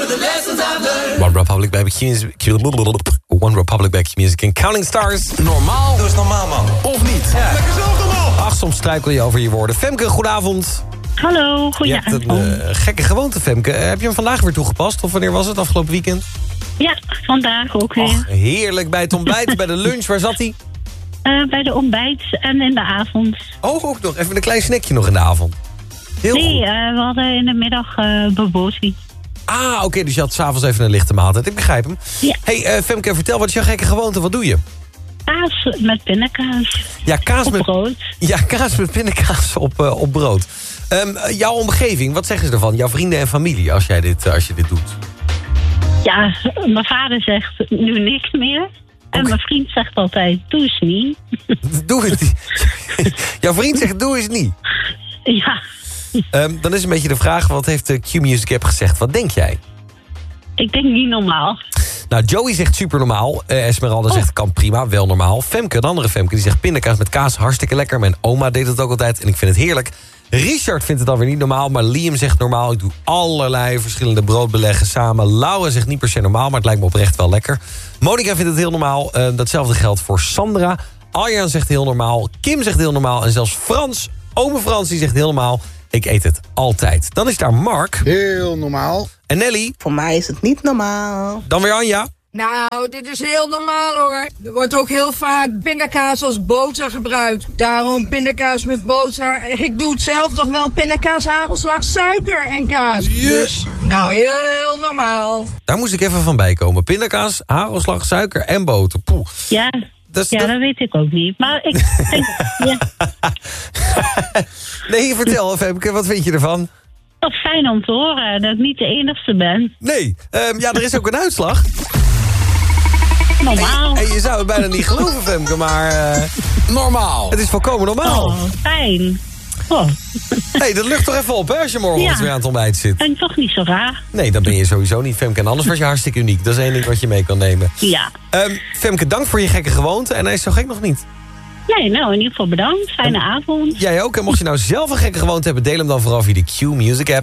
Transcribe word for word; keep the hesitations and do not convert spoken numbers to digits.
One Republic bij Q One Republic bij Q-Music en Counting Stars. Normaal? Dat is normaal, man. Of niet? Ja. Lekker zelf normaal. Ach, soms struikel je over je woorden. Femke, goedenavond. Hallo, goedenavond. Je hebt een uh, gekke gewoonte, Femke. Uh, heb je hem vandaag weer toegepast? Of wanneer was het, afgelopen weekend? Ja, vandaag ook weer. Och, heerlijk. Bij het ontbijt, bij de lunch. Waar zat hij? Uh, bij de ontbijt en in de avond. Oh, ook nog. Even een klein snackje nog in de avond. Heel nee, goed. Uh, we hadden in de middag uh, bobotie. Ah, oké. Okay, dus je had s'avonds even een lichte maaltijd. Ik begrijp hem. Ja. Hey, uh, Femke, vertel, wat is jouw gekke gewoonte? Wat doe je? Kaas met pindakaas. Ja, kaas op met brood. Ja, kaas met pindakaas op, uh, op brood. Um, jouw omgeving, wat zeggen ze ervan? Jouw vrienden en familie, als, jij dit, uh, als je dit doet? Ja, mijn vader zegt nu niks meer. En okay. Mijn vriend zegt altijd, doe eens niet. Doe het niet. Jouw vriend zegt, doe eens niet. Ja. Um, dan is een beetje de vraag, wat heeft de Q-Music app gezegd? Wat denk jij? Ik denk niet normaal. Nou, Joey zegt super normaal. Uh, Esmeralda oh. zegt kan prima, wel normaal. Femke, de andere Femke, die zegt pindakaas met kaas, hartstikke lekker. Mijn oma deed het ook altijd en ik vind het heerlijk. Richard vindt het dan weer niet normaal, maar Liam zegt normaal. Ik doe allerlei verschillende broodbeleggen samen. Laura zegt niet per se normaal, maar het lijkt me oprecht wel lekker. Monica vindt het heel normaal. Uh, datzelfde geldt voor Sandra. Arjan zegt heel normaal. Kim zegt heel normaal. En zelfs Frans, ome Frans, die zegt heel normaal. Ik eet het altijd. Dan is daar Mark. Heel normaal. En Nelly. Voor mij is het niet normaal. Dan weer Anja. Nou, dit is heel normaal hoor. Er wordt ook heel vaak pindakaas als boter gebruikt. Daarom pindakaas met boter. Ik doe het zelf toch wel pindakaas, hagelslag, suiker en kaas. Yes. Dus, nou, heel, heel normaal. Daar moest ik even van bijkomen. Pindakaas, hagelslag, suiker en boter. Poeh. Ja, dat, ja, dat... dat weet ik ook niet. Maar ik denk, ja. Nee, vertel, Femke, wat vind je ervan? Toch fijn om te horen dat ik niet de enigste ben. Nee, um, ja, er is ook een uitslag. Normaal. En je, je zou het bijna niet geloven, Femke, maar uh, normaal. Het is volkomen normaal. Oh, fijn. Oh. Hey, dat lucht toch even op, hè, als je morgen ja. weer aan het ontbijt zit. En toch niet zo raar. Nee, dan ben je sowieso niet, Femke. En anders was je hartstikke uniek. Dat is één ding wat je mee kan nemen. Ja. Um, Femke, dank voor je gekke gewoonte. En hij is zo gek nog niet. Nee, nou, in ieder geval bedankt. Fijne en, avond. Jij ook. En mocht je nou zelf een gekke gewoonte hebben, deel hem dan vooral via de Q-Music app.